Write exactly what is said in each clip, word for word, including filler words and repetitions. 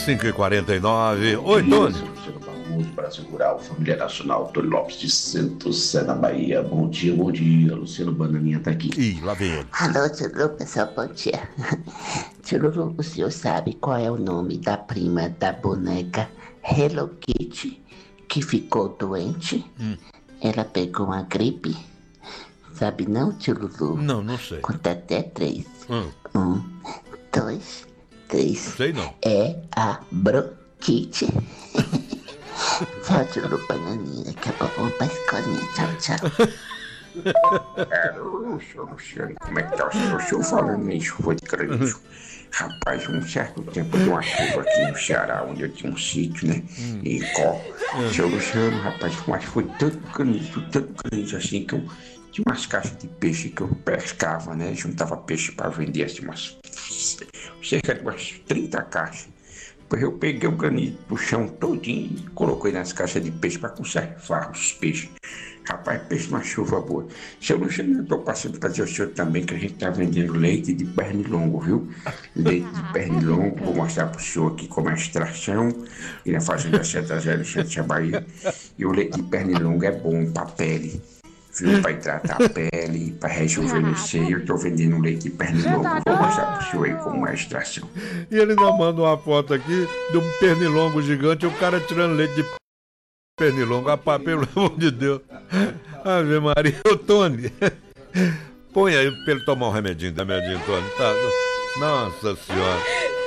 cinco e quarenta e nove. Oi, Tony. Brasil Rural, Família Nacional, Tony Lopes de Santos, Sé, na Bahia. Bom dia, bom dia. Luciano Bananinha tá aqui. Ih, lá vem ele. Alô, tio Lu, pessoal, bom dia. Tio Lu, o senhor sabe qual é o nome da prima da boneca Hello Kitty que ficou doente? Hum. Ela pegou uma gripe. Sabe não, tio Lulu? Não, não sei. Conta até três. Hum. Um, dois, três. Sei não. É a bronquite. Tchau, tio Lu, Bananinha. Daqui a pouco vamos pra escolinha. Tchau, tchau. Alô, senhor Luciano, como é que tá o senhor? O senhor falando em chuva de granizo. Rapaz, um certo tempo de uma chuva aqui no Ceará, onde eu tinha um sítio, né? Hum. Em Có. Hum. Seu Luciano, rapaz, mas foi tanto granizo, tanto granizo assim que eu tinha umas caixas de peixe que eu pescava, né? Juntava peixe para vender, assim, umas cerca de umas trinta caixas. Depois eu peguei o granizo do chão todinho e coloquei nas caixas de peixe para conservar os peixes. Rapaz, peixe numa chuva boa. Seu Luciano, eu tô passando para dizer ao senhor também que a gente tá vendendo leite de pernilongo, viu? Leite de pernilongo, vou mostrar pro senhor aqui como é a extração, e na fazenda Santa Zé do Centro da Bahia. E o leite de pernilongo é bom pra pele, viu? Pra hidratar a pele, pra rejuvenescer. Eu tô vendendo leite de pernilongo, vou mostrar pro senhor aí como é a extração. E ele ainda manda uma foto aqui de um pernilongo gigante, o cara tirando leite de pernilongo. Rapaz, pelo amor de Deus. Ave Maria. Ô, Tony, põe aí pra ele tomar um remedinho, remedinho, Tony. Tá? Nossa Senhora.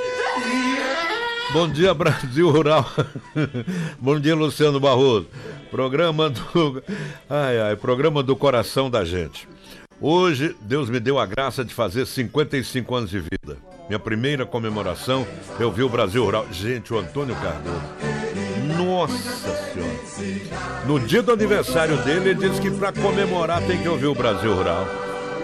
Bom dia, Brasil Rural. Bom dia, Luciano Barroso. Programa do... Ai, ai, programa do coração da gente. Hoje, Deus me deu a graça de fazer cinquenta e cinco anos de vida. Minha primeira comemoração, eu vi o Brasil Rural. Gente, o Antônio Cardoso. Nossa Senhora. No dia do aniversário dele, ele disse que para comemorar tem que ouvir o Brasil Rural.